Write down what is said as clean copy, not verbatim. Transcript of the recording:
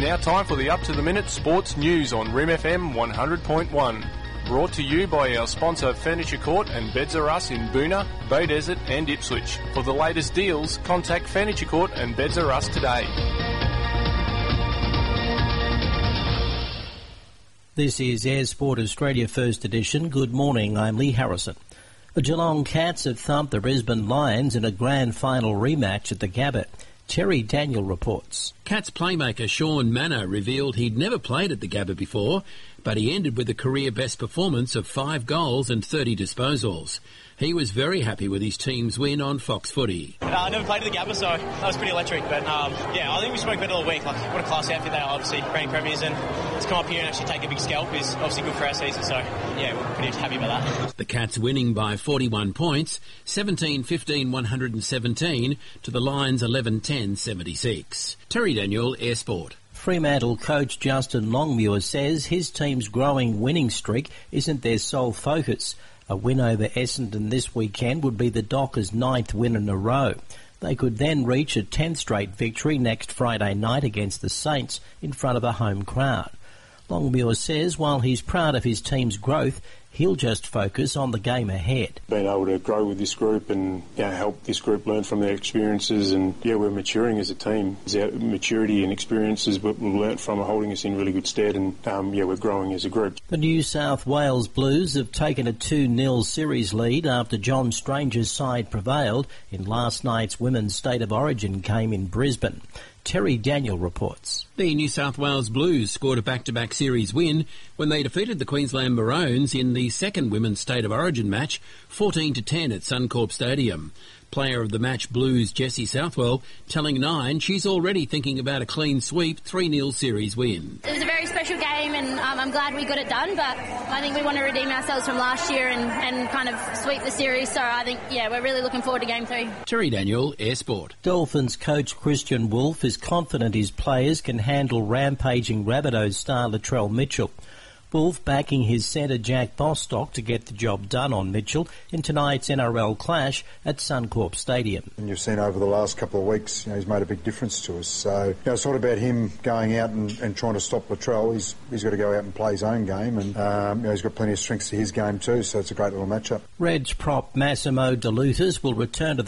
now time for the up-to-the-minute sports news on Rim FM 100.1. Brought to you by our sponsor Furniture Court and Beds R Us in Boonah, Bay Desert and Ipswich. For the latest deals, contact Furniture Court and Beds R Us today. This is Air Sport Australia First Edition. Good morning, I'm Lee Harrison. The Geelong Cats have thumped the Brisbane Lions in a grand final rematch at the Gabba. Terry Daniel reports. Cats playmaker Sean Manor revealed he'd never played at the Gabba before, but he ended with a career-best performance of 5 goals and 30 disposals. He was very happy with his team's win on Fox Footy. I never played at the Gabba, so that was pretty electric. But I think we spoke about it all week. Like, what a class outfit they are, obviously, reigning premiers, and to come up here and actually take a big scalp is obviously good for our season. So, yeah, we're pretty happy about that. The Cats winning by 41 points, 17-15-117 to the Lions 11-10-76. Terry Daniel, Air Sport. Fremantle coach Justin Longmuir says his team's growing winning streak isn't their sole focus. A win over Essendon this weekend would be the Dockers' 9th win in a row. They could then reach a 10th straight victory next Friday night against the Saints in front of a home crowd. Longmuir says while he's proud of his team's growth, he'll just focus on the game ahead. Being able to grow with this group and help this group learn from their experiences, and we're maturing as a team. Our maturity and experiences we've learnt from are holding us in really good stead, and we're growing as a group. The New South Wales Blues have taken a 2-0 series lead after John Stranger's side prevailed in last night's Women's State of Origin game in Brisbane. Terry Daniel reports. The New South Wales Blues scored a back-to-back series win when they defeated the Queensland Maroons in the second Women's State of Origin match, 14-10 at Suncorp Stadium. Player of the match Blues Jessie Southwell telling Nine she's already thinking about a clean sweep 3-0 series win. It was a very special game and I'm glad we got it done, but I think we want to redeem ourselves from last year and kind of sweep the series, so I think, we're really looking forward to Game 3. Terry Daniel, Air Sport. Dolphins coach Christian Wolff is confident his players can handle rampaging Rabbitohs star Latrell Mitchell. Wolff backing his centre Jack Bostock to get the job done on Mitchell in tonight's NRL clash at Suncorp Stadium. And you've seen over the last couple of weeks, he's made a big difference to us. So it's not about him going out and trying to stop Latrell. He's got to go out and play his own game, and he's got plenty of strengths to his game too. So it's a great little matchup. Reds prop Massimo De Lutas will return to the